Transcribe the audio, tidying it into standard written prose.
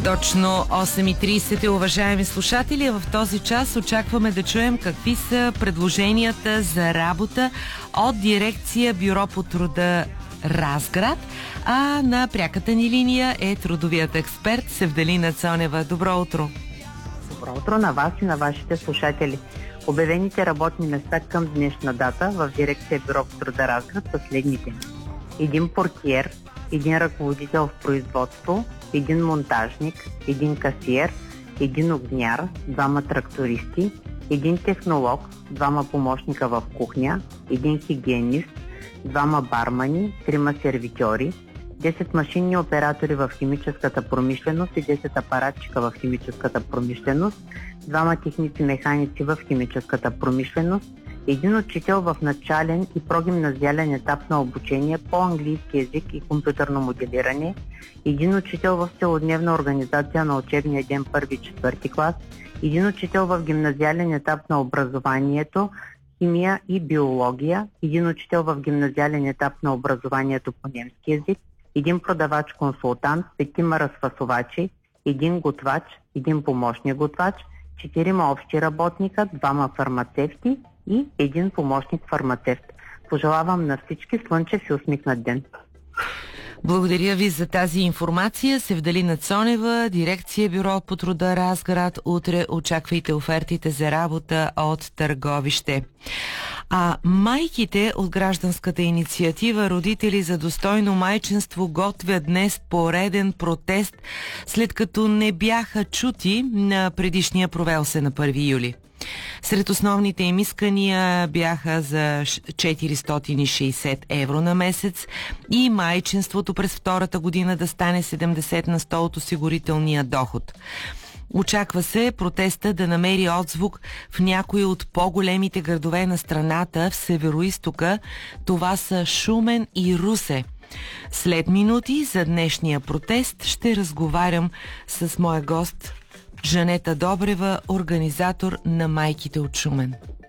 Точно 8:30, уважаеми слушатели. В този час очакваме да чуем какви са предложенията за работа от дирекция Бюро по труда Разград, а на пряката ни линия е трудовият експерт Севделина Цонева. Добро утро! Добро утро на вас и на вашите слушатели. Обявените работни места към днешна дата в дирекция Бюро по труда Разград са следните: един портиер, един ръководител в производство, един монтажник, един касиер, един огняр, двама трактористи, един технолог, двама помощника в кухня, един хигиенист, двама бармани, трима сервитьори, 10 машинни оператори в химическата промишленост и 10 апаратчика в химическата промишленост, двама техници механици в химическата промишленост, един учител в начален и прогимназиален етап на обучение по английски език и компютърно моделиране, един учител в целодневна организация на учебния ден 1-4 клас, един учител в гимназиален етап на образованието, химия и биология, един учител в гимназиален етап на образованието по немски език, един продавач-консултант, 5 разфасовачи, един готвач, един помощник готвач, 4 общи работника, 2 фармацевти и един помощник фармацевт. Пожелавам на всички слънчев и усмихнат ден. Благодаря ви за тази информация. Севделина Цонева, дирекция Бюро по труда Разград. Утре очаквайте офертите за работа от Търговище. А майките от гражданската инициатива "Родители за достойно майчинство" готвят днес пореден протест, след като не бяха чути на предишния провел се на 1 юли. Сред основните им искания бяха за 460 евро на месец и майчинството през втората година да стане 70 на 100 от осигурителния доход. Очаква се протеста да намери отзвук в някои от по-големите градове на страната в североизтока. Това са Шумен и Русе. След минути за днешния протест ще разговарям с моя гост Жанета Добрева, организатор на майките от Шумен.